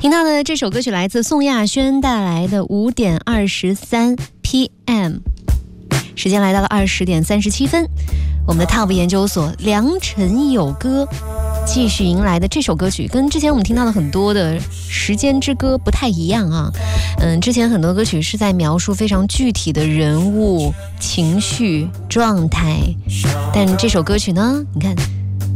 听到的这首歌曲来自宋亚轩带来的5点23 PM， 时间来到了20点37分。我们的 TOP 研究所良辰有歌继续迎来的这首歌曲，跟之前我们听到的很多的时间之歌不太一样啊。之前很多歌曲是在描述非常具体的人物、情绪、状态，但这首歌曲呢，你看